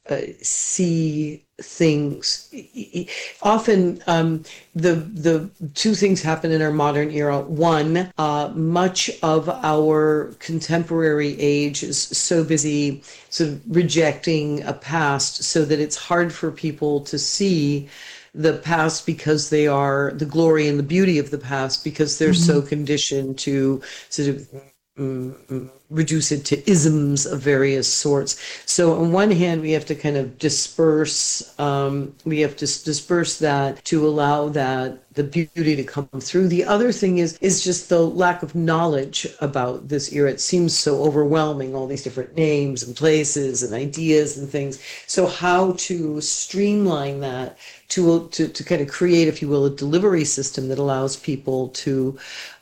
see things. Often, the two things happen in our modern era. One, much of our contemporary age is so busy sort of rejecting a past, so that it's hard for people to see the past, because they are the glory and the beauty of the past, because they're so conditioned to sort of reduce it to isms of various sorts. So on one hand, we have to kind of disperse, disperse that to allow that the beauty to come through. The other thing is just the lack of knowledge about this era. It seems so overwhelming, all these different names and places and ideas and things. So how to streamline that to kind of create, if you will, a delivery system that allows people to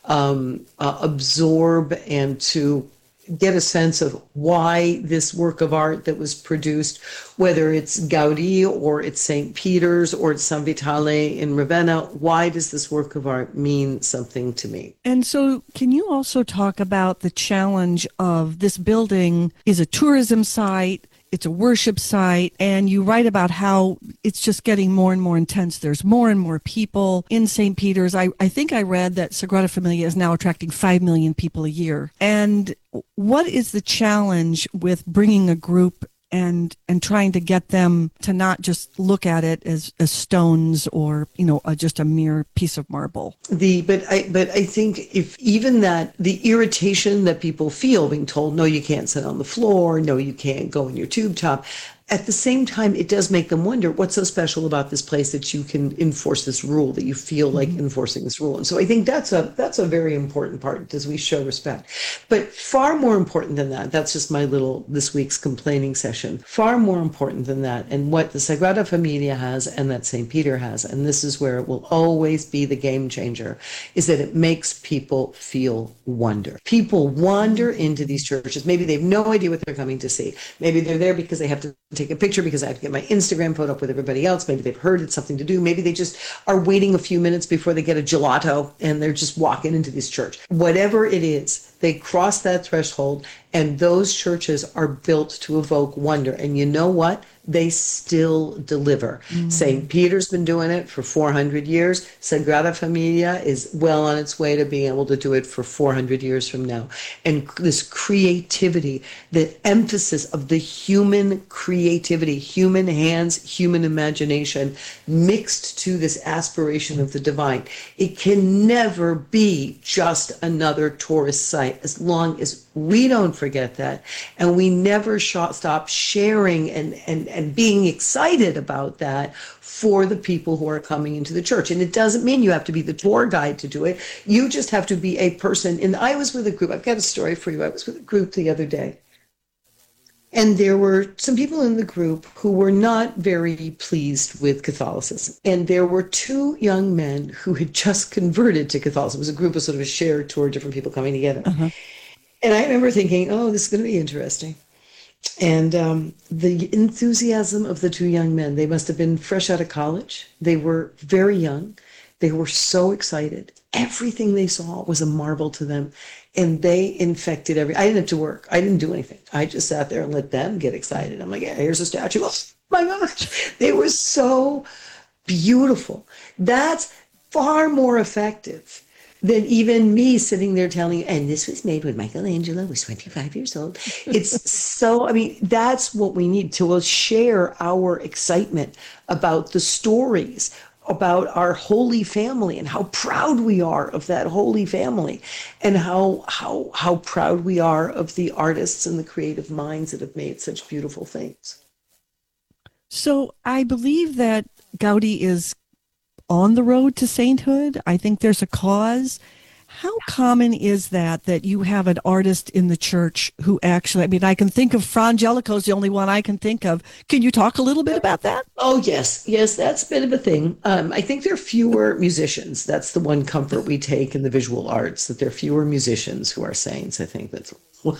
absorb and to get a sense of why this work of art that was produced, whether it's Gaudi or it's St. Peter's or it's San Vitale in Ravenna, why does this work of art mean something to me? And so, can you also talk about the challenge of this building is a tourism site? It's a worship site, and you write about how it's just getting more and more intense. There's more and more people in St. Peter's. I think I read that Sagrada Familia is now attracting 5 million people a year. And what is the challenge with bringing a group and trying to get them to not just look at it as stones or, just a mere piece of marble? But I think if even that, the irritation that people feel being told, no, you can't sit on the floor, no, you can't go in your tube top. At the same time, it does make them wonder, what's so special about this place that you can enforce this rule, that you feel like enforcing this rule? And so I think that's a very important part, as we show respect. But far more important than that, that's just my little this week's complaining session. Far more important than that, and what the Sagrada Familia has and that St. Peter has, and this is where it will always be the game changer, is that it makes people feel wonder. People wander into these churches. Maybe they have no idea what they're coming to see. Maybe they're there because they have to take a picture because I have to get my Instagram photo up with everybody else. Maybe they've heard it's something to do. Maybe they just are waiting a few minutes before they get a gelato and they're just walking into this church. Whatever it is, they cross that threshold, and those churches are built to evoke wonder. And you know what? They still deliver. St. Peter's been doing it for 400 years. Sagrada Familia is well on its way to being able to do it for 400 years from now. And this creativity, the emphasis of the human creativity, human hands, human imagination, mixed to this aspiration of the divine. It can never be just another tourist site, as long as we don't forget that, and we never stop sharing and being excited about that for the people who are coming into the church. And it doesn't mean you have to be the tour guide to do it. You just have to be a person. And I was with a group. I've got a story for you. I was with a group the other day, and there were some people in the group who were not very pleased with Catholicism. And there were two young men who had just converted to Catholicism. It was a group of sort of a shared tour, different people coming together. And I remember thinking, oh, this is going to be interesting. And the enthusiasm of the two young men, they must have been fresh out of college. They were very young. They were so excited. Everything they saw was a marvel to them. And they infected I didn't have to work. I didn't do anything. I just sat there and let them get excited. I'm like, yeah, here's a statue. Oh my gosh. They were so beautiful. That's far more effective than even me sitting there telling you, and this was made when Michelangelo was 25 years old. It's so, that's what we need to share our excitement about the stories, about our Holy Family, and how proud we are of that Holy Family, and how proud we are of the artists and the creative minds that have made such beautiful things. So I believe that Gaudi is on the road to sainthood. I think there's a cause. How common is that you have an artist in the church who actually, I can think of Fra Angelico is the only one I can think of. Can you talk a little bit about that? Oh, yes, that's a bit of a thing. I think there are fewer musicians. That's the one comfort we take in the visual arts, that there are fewer musicians who are saints. I think that's,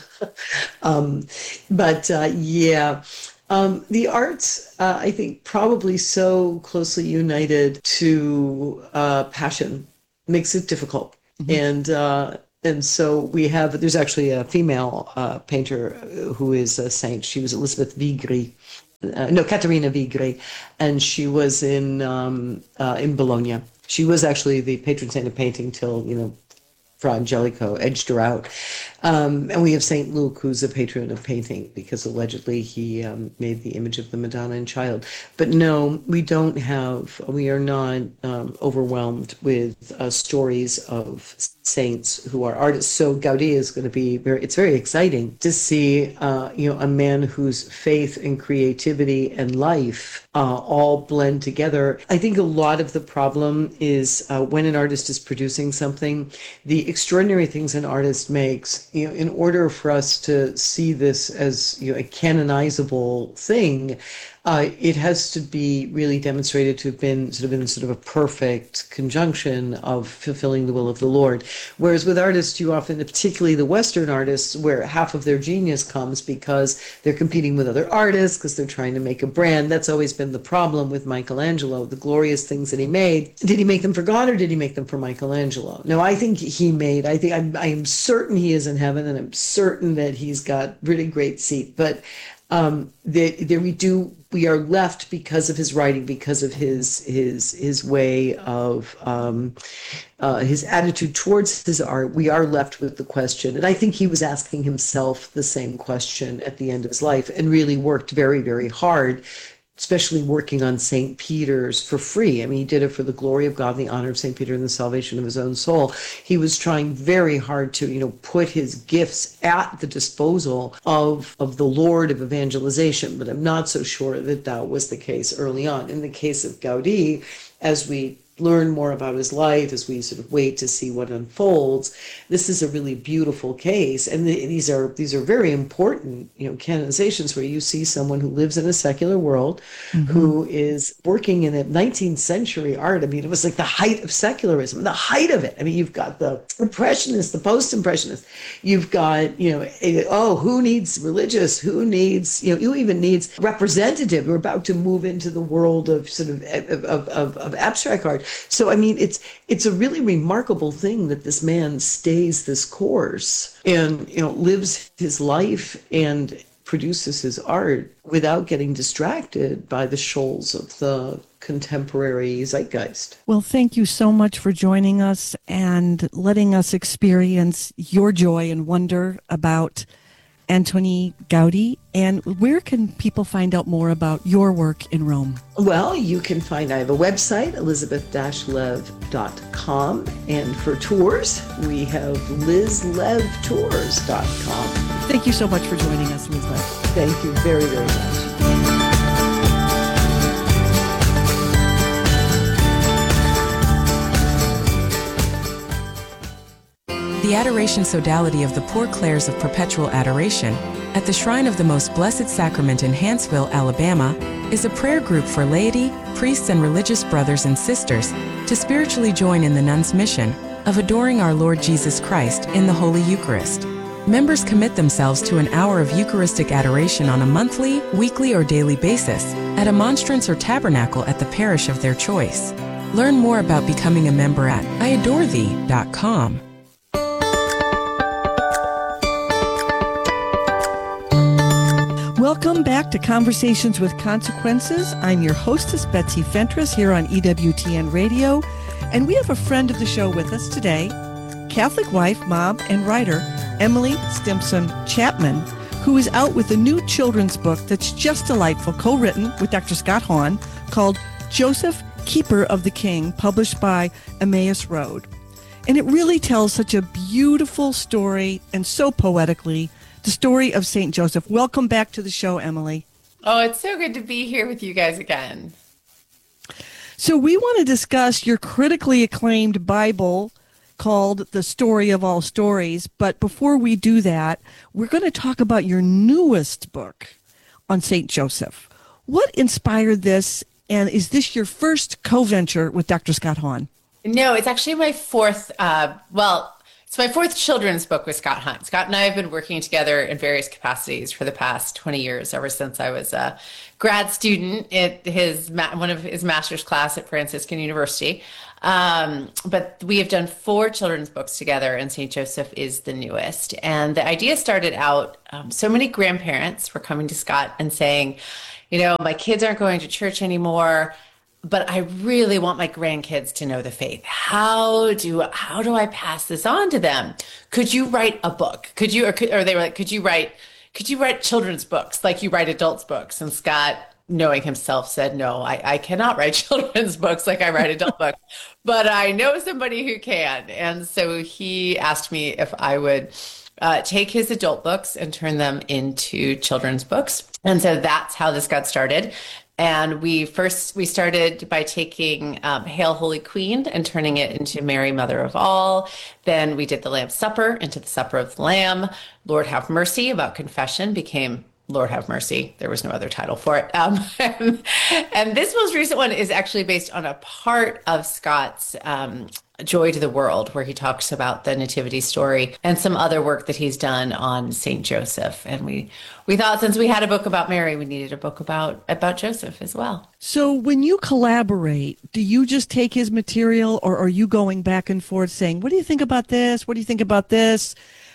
yeah. The arts, I think, probably so closely united to passion makes it difficult. And so there's actually a female painter who is a saint. She was Elizabeth Vigri. no, Caterina Vigri, and she was in Bologna. She was actually the patron saint of painting till, Fra Angelico edged her out. And we have Saint Luke, who's a patron of painting, because allegedly he made the image of the Madonna and Child. But no, we are not overwhelmed with stories of saints who are artists. So Gaudi is going to be it's very exciting to see, a man whose faith and creativity and life all blend together. I think a lot of the problem is when an artist is producing something, the extraordinary things an artist makes, in order for us to see this as a canonizable thing, it has to be really demonstrated to have been sort of a perfect conjunction of fulfilling the will of the Lord. Whereas with artists, you often, particularly the Western artists, where half of their genius comes because they're competing with other artists, because they're trying to make a brand. That's always been the problem with Michelangelo. The glorious things that he made, did he make them for God or did he make them for Michelangelo? No, I think I am certain he is in heaven, and I'm certain that he's got really great seat. But we are left, because of his writing, because of his way of his attitude towards his art, we are left with the question. And I think he was asking himself the same question at the end of his life, and really worked very, very hard, especially working on St. Peter's for free. I mean, he did it for the glory of God, the honor of St. Peter, and the salvation of his own soul. He was trying very hard to, put his gifts at the disposal of the Lord of evangelization. But I'm not so sure that was the case early on. In the case of Gaudi, as we learn more about his life, as we sort of wait to see what unfolds, this is a really beautiful case. And these are very important, canonizations, where you see someone who lives in a secular world, who is working in a 19th century art. I mean, it was like the height of secularism, the height of it. I mean, you've got the Impressionists, the Post-Impressionists. You've got, who needs religious? Who needs, who even needs representative? We're about to move into the world of sort of abstract art. So, I mean, it's a really remarkable thing that this man stays this course and, lives his life and produces his art without getting distracted by the shoals of the contemporary zeitgeist. Well, thank you so much for joining us and letting us experience your joy and wonder about Antoni Gaudi. And where can people find out more about your work in Rome? Well, I have a website, elizabeth-lev.com. And for tours, we have lizlevtours.com. Thank you so much for joining us, Liz Lev. Thank you very, very much. The Adoration Sodality of the Poor Clares of Perpetual Adoration at the Shrine of the Most Blessed Sacrament in Hanceville, Alabama, is a prayer group for laity, priests, and religious brothers and sisters to spiritually join in the nuns' mission of adoring our Lord Jesus Christ in the Holy Eucharist. Members commit themselves to an hour of Eucharistic adoration on a monthly, weekly, or daily basis at a monstrance or tabernacle at the parish of their choice. Learn more about becoming a member at iadorethee.com. Welcome back to Conversations with Consequences. I'm your hostess, Betsy Fentress, here on EWTN Radio. And we have a friend of the show with us today, Catholic wife, mom, and writer, Emily Stimson Chapman, who is out with a new children's book that's just delightful, co-written with Dr. Scott Hahn, called Joseph, Keeper of the King, published by Emmaus Road. And it really tells such a beautiful story, and so poetically, the story of St. Joseph. Welcome back to the show, Emily. Oh, it's so good to be here with you guys again. So we want to discuss your critically acclaimed Bible called The Story of All Stories. But before we do that, we're going to talk about your newest book on St. Joseph. What inspired this, and is this your first co-venture with Dr. Scott Hahn? No, it's actually my fourth, it's my fourth children's book with Scott Hahn. Scott and I have been working together in various capacities for the past 20 years, ever since I was a grad student at one of his master's class at Franciscan University. But we have done 4 children's books together, and St. Joseph is the newest. And the idea started out, so many grandparents were coming to Scott and saying, my kids aren't going to church anymore, but I really want my grandkids to know the faith. How do I pass this on to them? Could you write a book? Could you, or they were like, could you write children's books like you write adults books? And Scott, knowing himself, said, no, I cannot write children's books like I write adult books, but I know somebody who can. And so he asked me if I would take his adult books and turn them into children's books. And so that's how this got started. And we started by taking Hail Holy Queen and turning it into Mary, Mother of All. Then we did the Lamb's Supper into the Supper of the Lamb. Lord Have Mercy, about confession, became Lord Have Mercy. There was no other title for it. And this most recent one is actually based on a part of Scott's Joy to the World, where he talks about the nativity story and some other work that he's done on St. Joseph. And we thought, since we had a book about Mary, we needed a book about Joseph as well. So when you collaborate, do you just take his material, or are you going back and forth saying, what do you think about this? What do you think about this?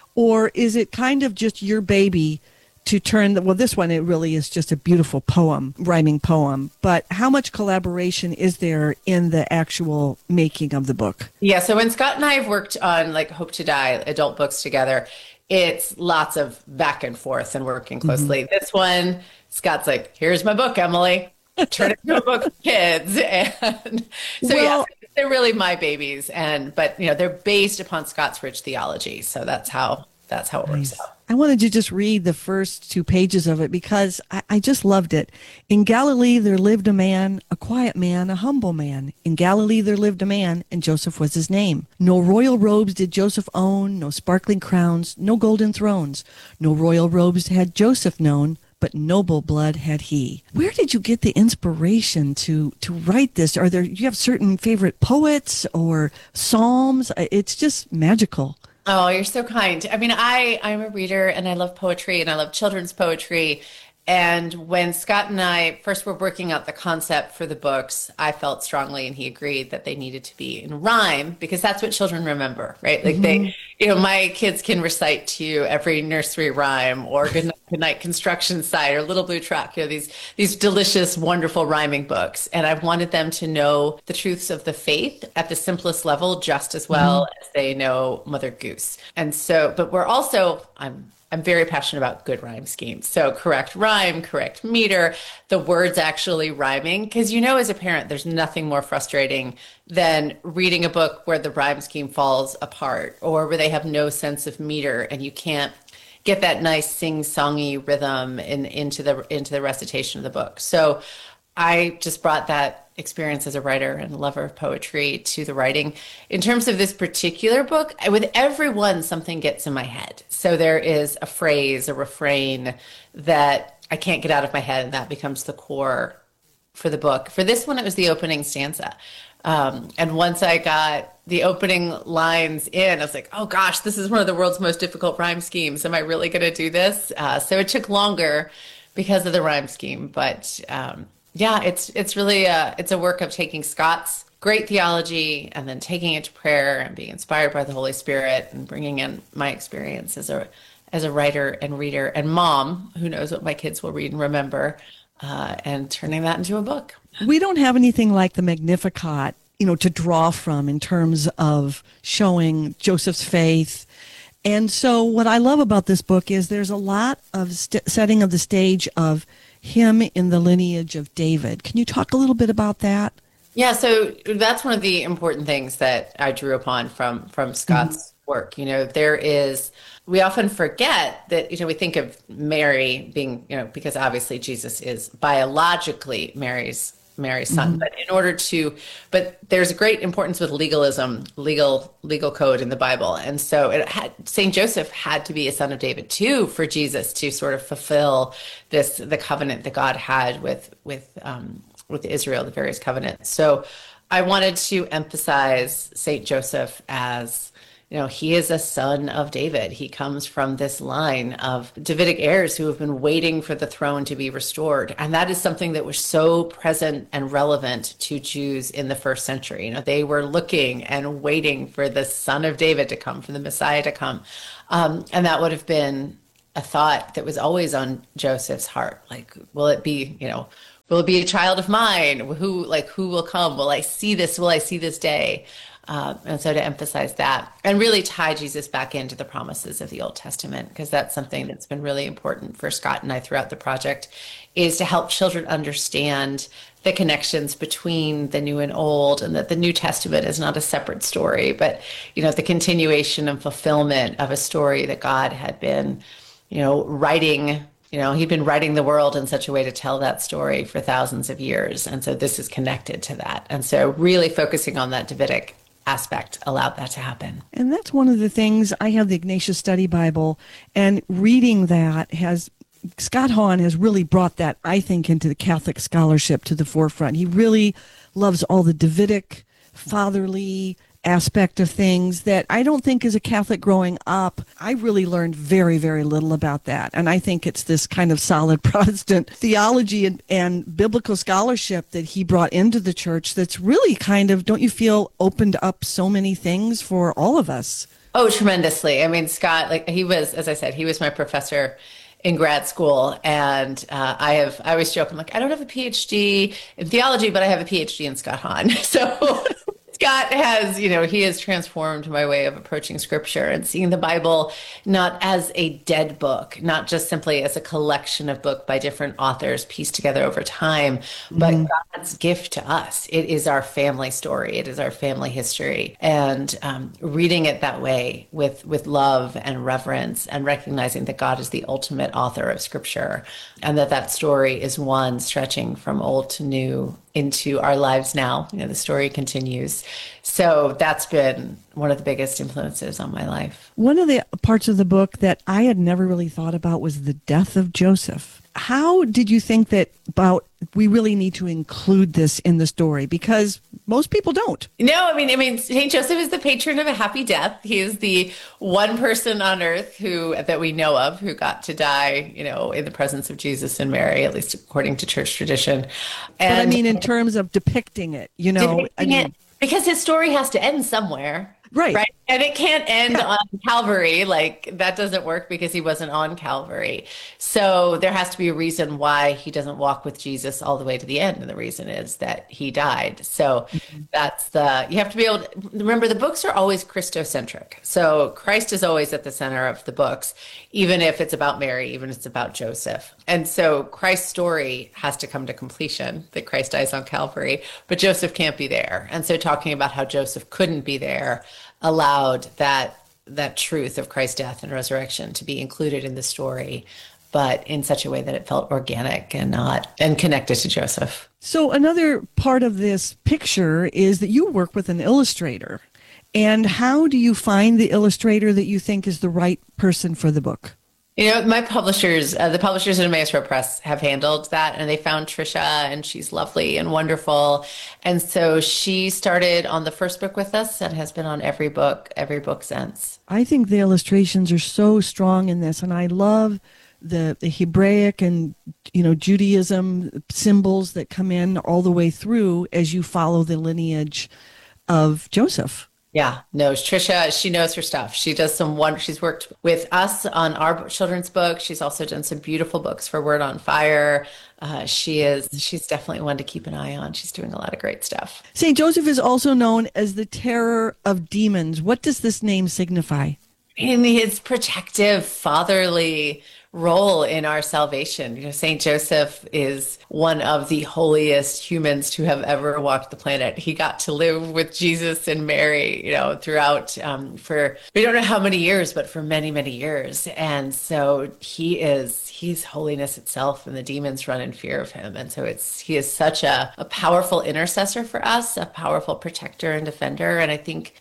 Or is it kind of just your baby to turn this one, it really is just a beautiful poem, rhyming poem. But how much collaboration is there in the actual making of the book? Yeah, so when Scott and I have worked on Hope to Die adult books together, it's lots of back and forth and working closely. Mm-hmm. This one, Scott's like, here's my book, Emily. Turn it into a book for kids. And so they're really my babies. But they're based upon Scott's rich theology. So that's how it works out. I wanted to just read the first 2 pages of it because I just loved it. In Galilee there lived a man, a quiet man, a humble man. In Galilee there lived a man, and Joseph was his name. No royal robes did Joseph own, no sparkling crowns, no golden thrones. No royal robes had Joseph known, but noble blood had he. Where did you get the inspiration to write this? Do you have certain favorite poets or psalms? It's just magical. Oh, you're so kind. I mean, I'm a reader, and I love poetry, and I love children's poetry. And when Scott and I first were working out the concept for the books, I felt strongly, and he agreed, that they needed to be in rhyme, because that's what children remember, right? Like my kids can recite to you every nursery rhyme, or Good Night Construction Site, or Little Blue Truck, these delicious, wonderful rhyming books. And I wanted them to know the truths of the faith at the simplest level just as well as they know Mother Goose. And so, but we're also, I'm very passionate about good rhyme schemes. So correct rhyme, correct meter, the words actually rhyming. Because as a parent, there's nothing more frustrating than reading a book where the rhyme scheme falls apart, or where they have no sense of meter and you can't get that nice sing-songy rhythm into the recitation of the book. So I just brought that experience as a writer and lover of poetry to the writing. In terms of this particular book, with every one, something gets in my head. So there is a phrase, a refrain that I can't get out of my head, and that becomes the core for the book. For this one, it was the opening stanza. And once I got the opening lines in, I was like, oh gosh, this is one of the world's most difficult rhyme schemes. Am I really going to do this? So it took longer because of the rhyme scheme. But it's really it's a work of taking Scott's great theology and then taking it to prayer and being inspired by the Holy Spirit and bringing in my experience as a writer and reader and mom who knows what my kids will read and remember, and turning that into a book. We don't have anything like the Magnificat, to draw from in terms of showing Joseph's faith. And so what I love about this book is there's a lot of setting of the stage of him in the lineage of David. Can you talk a little bit about that? Yeah, so that's one of the important things that I drew upon from Scott's work. We often forget that, we think of Mary being, because obviously Jesus is biologically Mary's son, but there's a great importance with legalism, legal code in the Bible. And so St. Joseph had to be a son of David too, for Jesus to sort of fulfill the covenant that God had with Israel, the various covenants. So I wanted to emphasize St. Joseph as he is a son of David. He comes from this line of Davidic heirs who have been waiting for the throne to be restored. And that is something that was so present and relevant to Jews in the first century. They were looking and waiting for the son of David to come, for the Messiah to come. And that would have been a thought that was always on Joseph's heart. Like, will it be a child of mine? Who will come? Will I see this? Will I see this day? And so to emphasize that and really tie Jesus back into the promises of the Old Testament, because that's something that's been really important for Scott and I throughout the project, is to help children understand the connections between the new and old, and that the New Testament is not a separate story, but, the continuation and fulfillment of a story that God had been, writing. He'd been writing the world in such a way to tell that story for thousands of years. And so this is connected to that. And so really focusing on that Davidic aspect allowed that to happen. And that's one of the things. I have the Ignatius Study Bible, and reading that Scott Hahn has really brought that, I think, into the Catholic scholarship to the forefront. He really loves all the Davidic, fatherly aspect of things that I don't think as a Catholic growing up, I really learned very, very little about that. And I think it's this kind of solid Protestant theology and biblical scholarship that he brought into the church that's really kind of, don't you feel, opened up so many things for all of us? Oh, tremendously. I mean, Scott, he was, as I said, he was my professor in grad school. And I always joke, I'm like, I don't have a PhD in theology, but I have a PhD in Scott Hahn. So Scott has, he has transformed my way of approaching scripture and seeing the Bible not as a dead book, not just simply as a collection of books by different authors pieced together over time, but God's gift to us. It is our family story. It is our family history. And reading it that way with love and reverence, and recognizing that God is the ultimate author of scripture, and that story is one stretching from old to new into our lives now. The story continues. So that's been one of the biggest influences on my life. One of the parts of the book that I had never really thought about was the death of Joseph. How did you think we really need to include this in the story? Because most people don't. No, I mean, Saint Joseph is the patron of a happy death. He is the one person on earth that we know of who got to die, in the presence of Jesus and Mary, at least according to church tradition. And, but in terms of depicting it, because his story has to end somewhere. Right. And it can't end on Calvary. That doesn't work because he wasn't on Calvary. So there has to be a reason why he doesn't walk with Jesus all the way to the end. And the reason is that he died. So you have to be able to remember, the books are always Christocentric. So Christ is always at the center of the books, even if it's about Mary, even if it's about Joseph. And so Christ's story has to come to completion, that Christ dies on Calvary, but Joseph can't be there. And so talking about how Joseph couldn't be there allowed that truth of Christ's death and resurrection to be included in the story, but in such a way that it felt organic and connected to Joseph. So another part of this picture is that you work with an illustrator. And how do you find the illustrator that you think is the right person for the book? My publishers, the publishers at Emmaus Road Press, have handled that, and they found Trisha, and she's lovely and wonderful. And so she started on the first book with us and has been on every book since. I think the illustrations are so strong in this, and I love the Hebraic and Judaism symbols that come in all the way through as you follow the lineage of Joseph. Yeah, no, Trisha, she knows her stuff. She does she's worked with us on our children's book. She's also done some beautiful books for Word on Fire. She's definitely one to keep an eye on. She's doing a lot of great stuff. St. Joseph is also known as the terror of demons. What does this name signify? In his protective, fatherly role in our salvation. Saint Joseph is one of the holiest humans to have ever walked the planet. He got to live with Jesus and Mary, throughout for we don't know how many years, but for many, many years. And so he's holiness itself, and the demons run in fear of him. And so he is such a powerful intercessor for us, a powerful protector and defender. And I think,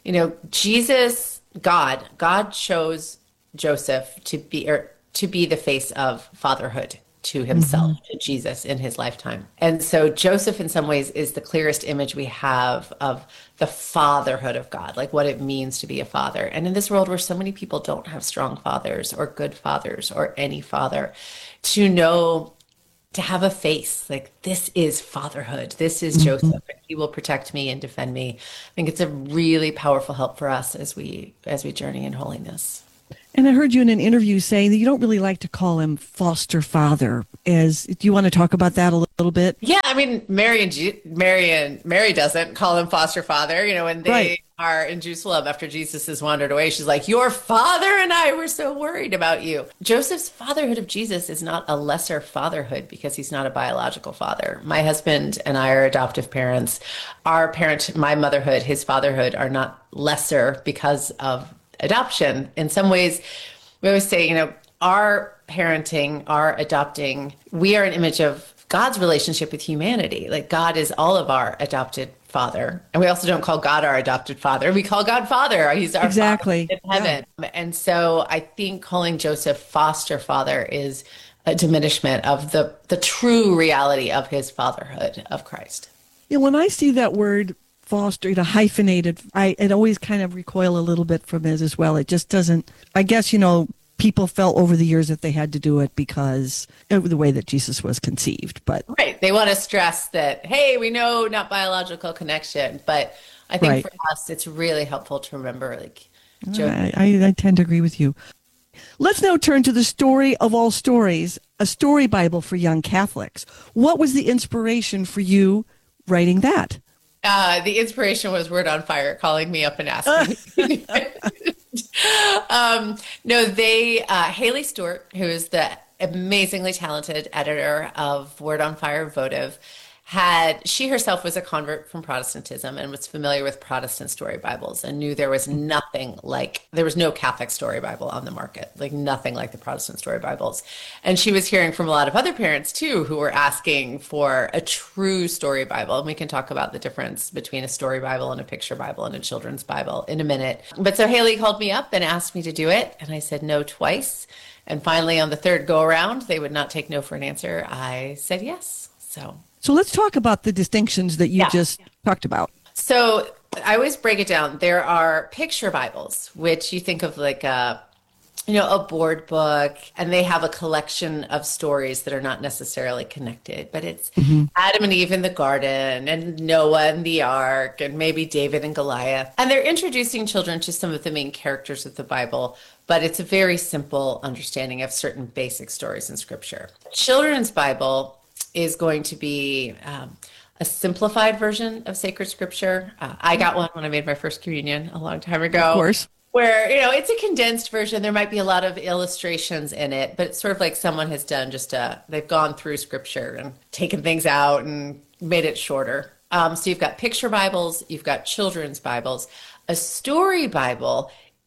God chose Joseph to be the face of fatherhood. to himself, to Jesus in his lifetime. And so Joseph, in some ways, is the clearest image we have of the fatherhood of God, like what it means to be a father. And in this world where so many people don't have strong fathers or good fathers or any father, to know, to have a face like this is fatherhood. This is Joseph. And he will protect me and defend me. I think it's a really powerful help for us as we journey in holiness. And I heard you in an interview saying that you don't really like to call him foster father. Do you want to talk about that a little bit? Yeah, I mean, Mary doesn't call him foster father. You know, when they are in Jerusalem after Jesus has wandered away, she's like, your father and I were so worried about you. Joseph's fatherhood of Jesus is not a lesser fatherhood because he's not a biological father. My husband and I are adoptive parents. My motherhood, his fatherhood are not lesser because of adoption. In some ways, we always say, you know, our parenting, our adopting, we are an image of God's relationship with humanity. Like God is all of our adopted father. And we also don't call God our adopted father. We call God Father. He's our Father in heaven. Yeah. And so I think calling Joseph foster father is a diminishment of the true reality of his fatherhood of Christ. Yeah, when I see that word foster, hyphenated, it always kind of recoil a little bit from it as well. It just doesn't, I guess, people felt over the years that they had to do it because of the way that Jesus was conceived. But right. They want to stress that, hey, we know not biological connection, but I think for us, it's really helpful to remember, like, I tend to agree with you. Let's now turn to the story of all stories, a story Bible for young Catholics. What was the inspiration for you writing that? The inspiration was Word on Fire calling me up and asking me. Haley Stewart, who is the amazingly talented editor of Word on Fire Votive, she herself was a convert from Protestantism and was familiar with Protestant story Bibles and knew there was no Catholic story Bible on the market, like nothing like the Protestant story Bibles. And she was hearing from a lot of other parents too, who were asking for a true story Bible. And we can talk about the difference between a story Bible and a picture Bible and a children's Bible in a minute. But so Haley called me up and asked me to do it. And I said no twice. And finally on the third go around, they would not take no for an answer. I said yes. So let's talk about the distinctions that you just talked about. So I always break it down. There are picture Bibles, which you think of like a board book, and they have a collection of stories that are not necessarily connected, but it's Adam and Eve in the garden and Noah and the ark and maybe David and Goliath. And they're introducing children to some of the main characters of the Bible, but it's a very simple understanding of certain basic stories in Scripture. Children's Bible is going to be a simplified version of sacred Scripture. I got one when I made my first communion a long time ago. Of course. Where, it's a condensed version. There might be a lot of illustrations in it, but it's sort of like someone has done they've gone through Scripture and taken things out and made it shorter. So you've got picture Bibles, you've got children's Bibles. A story Bible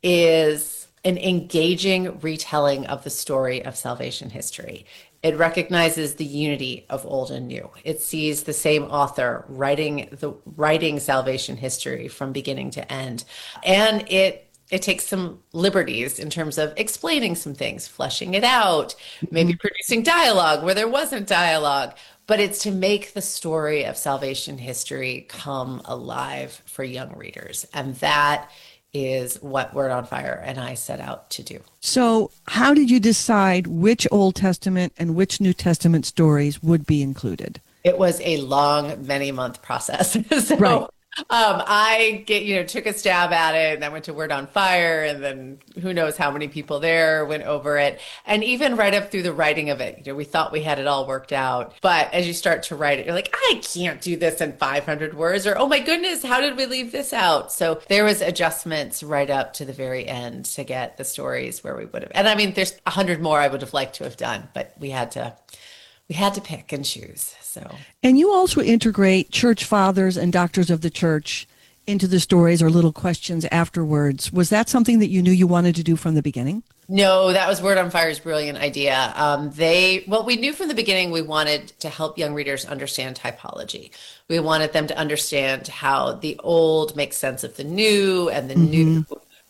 is an engaging retelling of the story of salvation history. It recognizes the unity of old and new. It sees the same author writing salvation history from beginning to end. And it takes some liberties in terms of explaining some things, fleshing it out, maybe producing dialogue where there wasn't dialogue. But it's to make the story of salvation history come alive for young readers. And that is what Word on Fire and I set out to do. So how did you decide which Old Testament and which New Testament stories would be included? It was a long, many-month process. Right. I took a stab at it, and I went to Word on Fire, and then who knows how many people there went over it. And even right up through the writing of it, we thought we had it all worked out. But as you start to write it, you're like, I can't do this in 500 words, or, oh my goodness, how did we leave this out? So there was adjustments right up to the very end to get the stories where we would have. And I mean, there's 100 more I would have liked to have done, but we had to pick and choose. And you also integrate church fathers and doctors of the church into the stories or little questions afterwards. Was that something that you knew you wanted to do from the beginning? No, that was Word on Fire's brilliant idea. We knew from the beginning we wanted to help young readers understand typology. We wanted them to understand how the old makes sense of the new and the new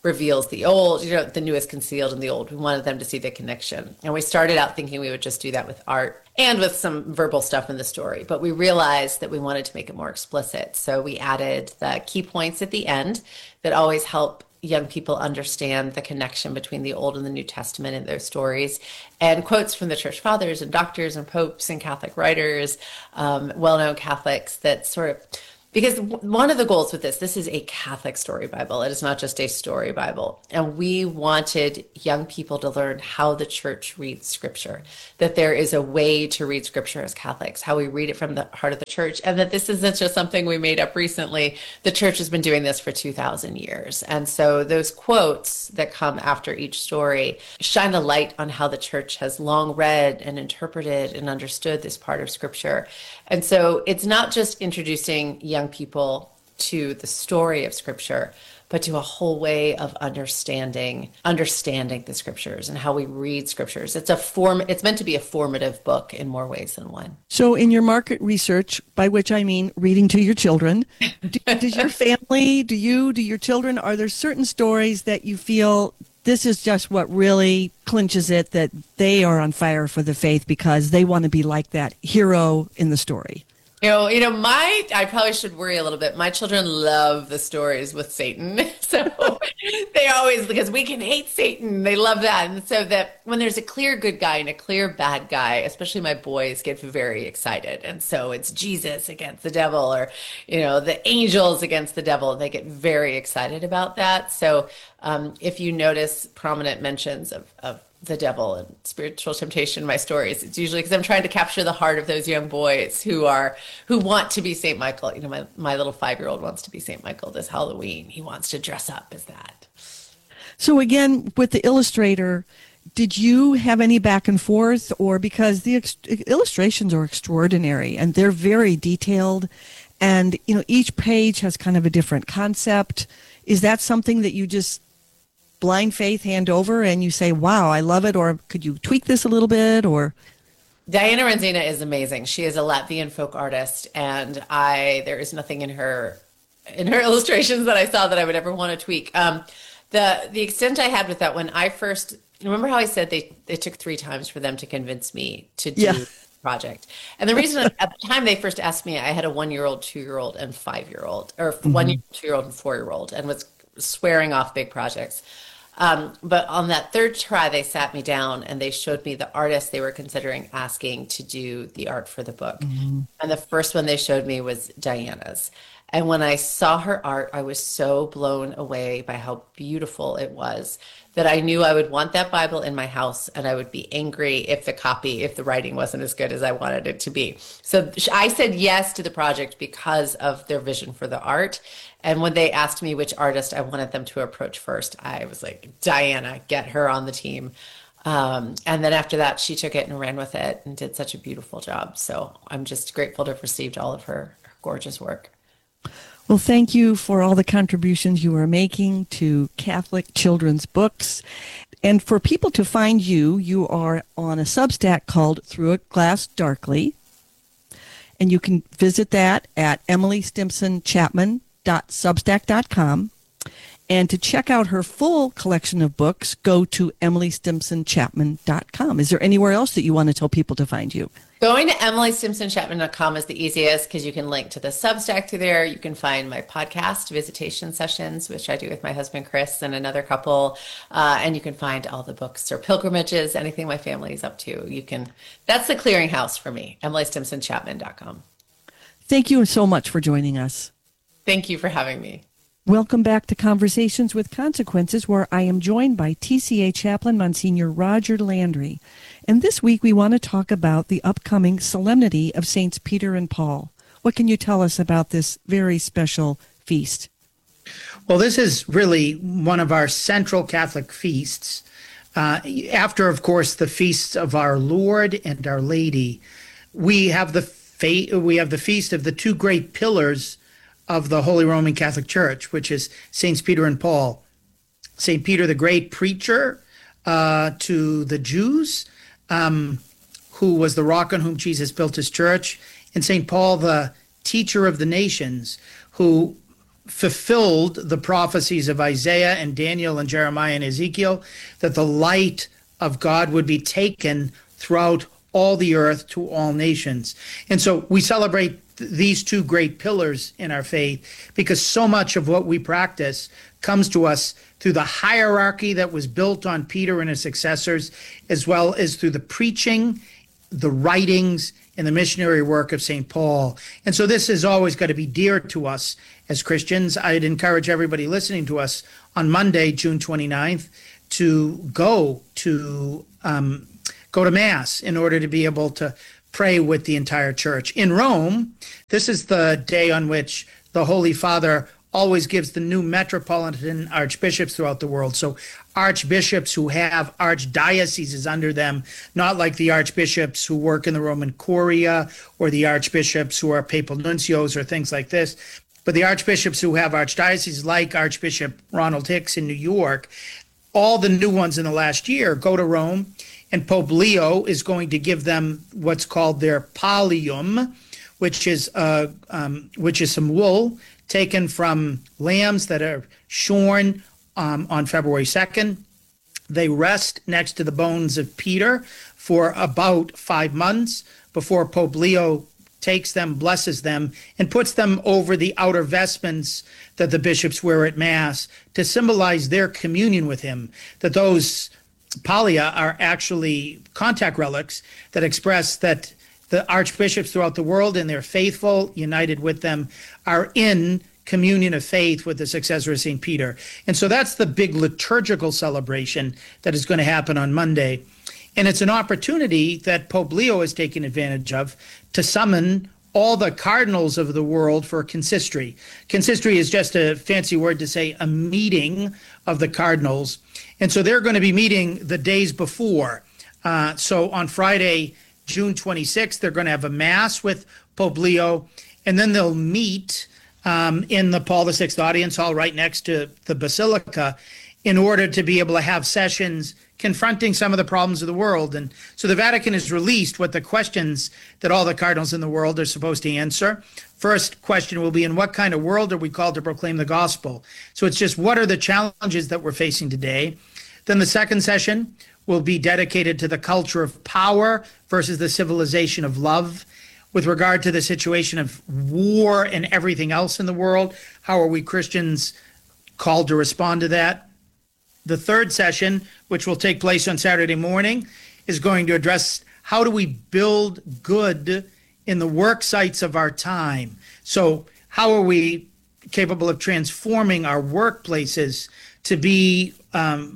reveals the old, the new is concealed in the old. We wanted them to see the connection. And we started out thinking we would just do that with art and with some verbal stuff in the story. But we realized that we wanted to make it more explicit. So we added the key points at the end that always help young people understand the connection between the Old and the New Testament in their stories, and quotes from the church fathers and doctors and popes and Catholic writers, well-known Catholics that sort of, because one of the goals with this is a Catholic story Bible. It is not just a story Bible. And we wanted young people to learn how the church reads scripture, that there is a way to read scripture as Catholics, how we read it from the heart of the church, and that this isn't just something we made up recently. The church has been doing this for 2,000 years. And so those quotes that come after each story shine a light on how the church has long read and interpreted and understood this part of scripture. And so it's not just introducing young people to the story of scripture, but to a whole way of understanding the scriptures and how we read scriptures. It's meant to be a formative book in more ways than one. So in your market research, by which I mean reading to your children, does your family, do your children, are there certain stories that you feel this is just what really clinches it, that they are on fire for the faith because they want to be like that hero in the story? I probably should worry a little bit. My children love the stories with Satan. So they always, because we can hate Satan, they love that. And so that when there's a clear good guy and a clear bad guy, especially my boys get very excited. And so it's Jesus against the devil, or, the angels against the devil. They get very excited about that. So if you notice prominent mentions of the devil and spiritual temptation in my stories, it's usually because I'm trying to capture the heart of those young boys who want to be Saint Michael. My little 5-year-old wants to be Saint Michael this Halloween. He wants to dress up as that. So again, with the illustrator, did you have any back and forth, or because the illustrations are extraordinary and they're very detailed, and each page has kind of a different concept? Is that something that you just blind faith hand over and you say, wow, I love it, or could you tweak this a little bit? Or Diana Renzina is amazing. She is a Latvian folk artist, and there is nothing in her illustrations that I saw that I would ever want to tweak. The extent I had with that, when I first, remember how I said it took 3 times for them to convince me to do the project. And the reason at the time they first asked me, I had a 1-year-old, 2-year-old, and 5-year-old, or 1-year-old, 2-year-old, and 4-year-old, and was swearing off big projects. But on that third try, they sat me down and they showed me the artist they were considering asking to do the art for the book. Mm-hmm. And the first one they showed me was Diana's. And when I saw her art, I was so blown away by how beautiful it was that I knew I would want that Bible in my house, and I would be angry if the writing wasn't as good as I wanted it to be. So I said yes to the project because of their vision for the art. And when they asked me which artist I wanted them to approach first, I was like, Diana, get her on the team. And then after that, she took it and ran with it and did such a beautiful job. So I'm just grateful to have received all of her gorgeous work. Well, thank you for all the contributions you are making to Catholic children's books. And for people to find you, you are on a Substack called Through a Glass Darkly. And you can visit that at emilystimpsonchapman.substack.com. And to check out her full collection of books, go to emilystimpsonchapman.com. Is there anywhere else that you want to tell people to find you? Going to emilystimpsonchapman.com is the easiest because you can link to the Substack through there. You can find my podcast, Visitation Sessions, which I do with my husband, Chris, and another couple. And you can find all the books or pilgrimages, anything my family is up to. That's the clearinghouse for me, emilystimpsonchapman.com. Thank you so much for joining us. Thank you for having me. Welcome back to Conversations with Consequences, where I am joined by TCA Chaplain Monsignor Roger Landry. And this week we want to talk about the upcoming Solemnity of Saints Peter and Paul. What can you tell us about this very special feast? Well, this is really one of our central Catholic feasts. After, of course, the feasts of our Lord and Our Lady, we have the feast of the 2 great pillars of the Holy Roman Catholic Church, which is Saints Peter and Paul. Saint Peter, the great preacher to the Jews, who was the rock on whom Jesus built his church, and Saint Paul, the teacher of the nations, who fulfilled the prophecies of Isaiah and Daniel and Jeremiah and Ezekiel, that the light of God would be taken throughout all the earth to all nations. And so we celebrate these two great pillars in our faith because so much of what we practice comes to us through the hierarchy that was built on Peter and his successors, as well as through the preaching, the writings, and the missionary work of St. Paul. And so this has always got to be dear to us as Christians. I'd encourage everybody listening to us on Monday, June 29th, to go to Mass in order to be able to pray with the entire church. In Rome, this is the day on which the Holy Father always gives the new metropolitan archbishops throughout the world. So archbishops who have archdioceses under them, not like the archbishops who work in the Roman Curia or the archbishops who are papal nuncios or things like this, but the archbishops who have archdioceses like Archbishop Ronald Hicks in New York. All the new ones in the last year go to Rome, and Pope Leo is going to give them what's called their pallium, which is some wool taken from lambs that are shorn on February 2nd. They rest next to the bones of Peter for about 5 months before Pope Leo takes them, blesses them, and puts them over the outer vestments that the bishops wear at Mass to symbolize their communion with him, that those pallia are actually contact relics that express that the archbishops throughout the world and their faithful, united with them, are in communion of faith with the successor of St. Peter. And so that's the big liturgical celebration that is going to happen on Monday. And it's an opportunity that Pope Leo has taken advantage of to summon all the cardinals of the world for a consistory. Consistory is just a fancy word to say a meeting of the cardinals. And so they're going to be meeting the days before. So on Friday, June 26th, they're going to have a Mass with Pope Leo, and then they'll meet in the Paul VI Audience Hall right next to the Basilica in order to be able to have sessions confronting some of the problems of the world. And so the Vatican has released what the questions that all the cardinals in the world are supposed to answer. First question will be, in what kind of world are we called to proclaim the gospel? So it's just, what are the challenges that we're facing today? Then the second session will be dedicated to the culture of power versus the civilization of love. With regard to the situation of war and everything else in the world, how are we Christians called to respond to that? The third session, which will take place on Saturday morning, is going to address how do we build good in the work sites of our time. So how are we capable of transforming our workplaces to be part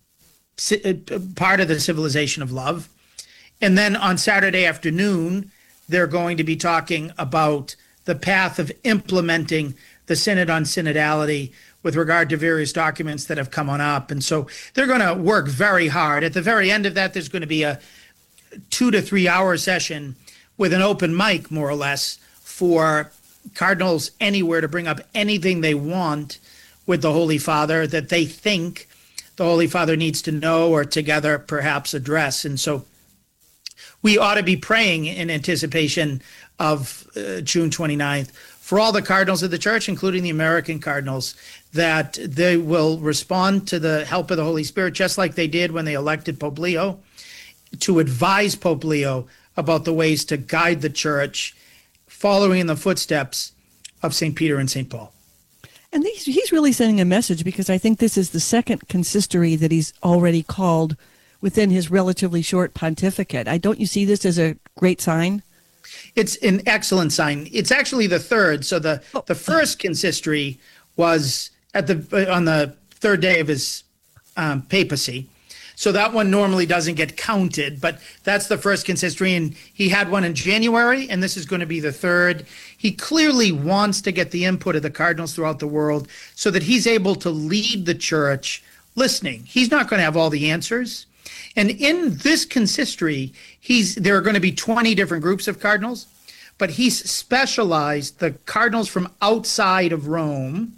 of the civilization of love? And then on Saturday afternoon, they're going to be talking about the path of implementing the Synod on Synodality with regard to various documents that have come on up. And so they're going to work very hard. At the very end of that, there's going to be a 2 to 3 hour session with an open mic, more or less, for cardinals anywhere to bring up anything they want with the Holy Father that they think the Holy Father needs to know or together perhaps address. And so we ought to be praying in anticipation of June 29th for all the cardinals of the church, including the American cardinals, that they will respond to the help of the Holy Spirit, just like they did when they elected Pope Leo, to advise Pope Leo about the ways to guide the church, following in the footsteps of St. Peter and St. Paul. And he's really sending a message, because I think this is the second consistory that he's already called within his relatively short pontificate. Don't you see this as a great sign? It's an excellent sign. It's actually the third. So the first consistory was on the third day of his papacy. So that one normally doesn't get counted, but that's the first consistory. And he had one in January, and this is going to be the third. He clearly wants to get the input of the cardinals throughout the world so that he's able to lead the church listening. He's not going to have all the answers. And in this consistory, there are going to be 20 different groups of cardinals, but he's specialized the cardinals from outside of Rome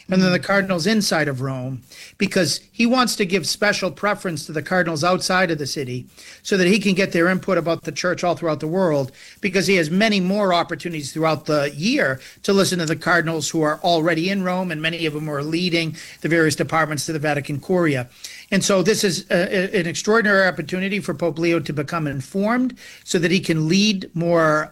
and then the cardinals inside of Rome, because he wants to give special preference to the cardinals outside of the city so that he can get their input about the church all throughout the world, because he has many more opportunities throughout the year to listen to the cardinals who are already in Rome, and many of them are leading the various departments of the Vatican Curia. And so this is an extraordinary opportunity for Pope Leo to become informed so that he can lead more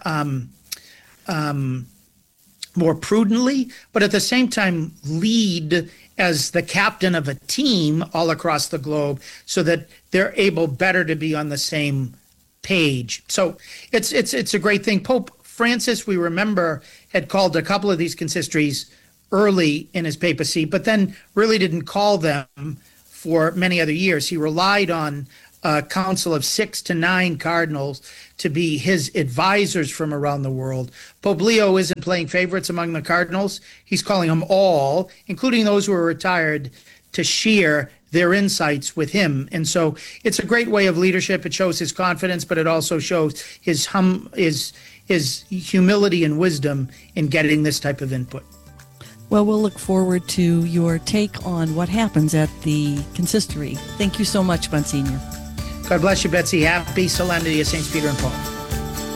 prudently, but at the same time lead as the captain of a team all across the globe so that they're able better to be on the same page. So it's a great thing. Pope Francis, we remember, had called a couple of these consistories early in his papacy, but then really didn't call them for many other years. He relied on a council of 6 to 9 cardinals to be his advisors from around the world. Pope Leo isn't playing favorites among the cardinals. He's calling them all, including those who are retired, to share their insights with him. And so it's a great way of leadership. It shows his confidence, but it also shows his humility and wisdom in getting this type of input. Well, we'll look forward to your take on what happens at the consistory. Thank you so much, Monsignor. God bless you, Betsy. Happy Solemnity of Saints Peter and Paul.